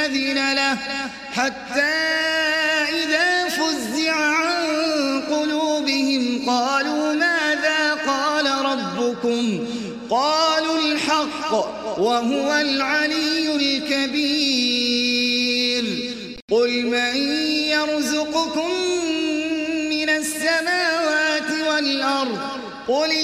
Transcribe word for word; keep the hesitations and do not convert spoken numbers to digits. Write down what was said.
أذن له حتى إذا فزع عن قلوبهم قالوا ماذا قال ربكم قالوا الحق وهو العلي الكبير قل من يرزقكم من السماوات والأرض قل